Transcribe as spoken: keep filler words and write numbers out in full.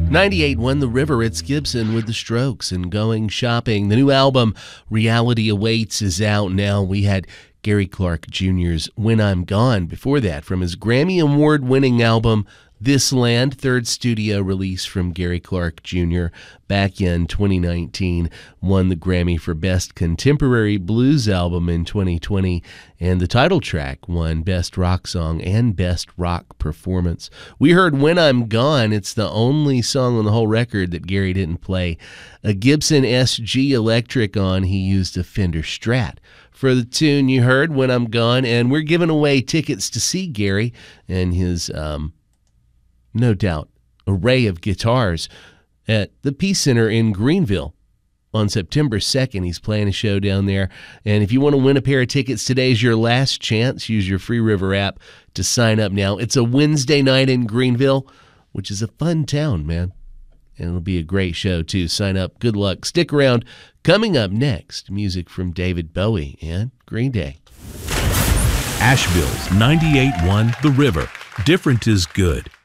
ninety-eight won The River. It's Gibson with The Strokes and Going Shopping. The new album, Reality Awaits, is out now. We had Gary Clark Junior's When I'm Gone before that from his Grammy Award-winning album, This Land, third studio release from Gary Clark Junior back in twenty nineteen, won the Grammy for Best Contemporary Blues Album in twenty twenty, and the title track won Best Rock Song and Best Rock Performance. We heard When I'm Gone. It's the only song on the whole record that Gary didn't play a Gibson S G Electric on. He used a Fender Strat for the tune you heard, When I'm Gone, and we're giving away tickets to see Gary and his um no doubt, array of guitars at the Peace Center in Greenville on September second. He's playing a show down there. And if you want to win a pair of tickets, today's your last chance. Use your Free River app to sign up now. It's a Wednesday night in Greenville, which is a fun town, man. And it'll be a great show, too. Sign up. Good luck. Stick around. Coming up next, music from David Bowie and Green Day. Asheville's ninety-eight one The River. Different is good.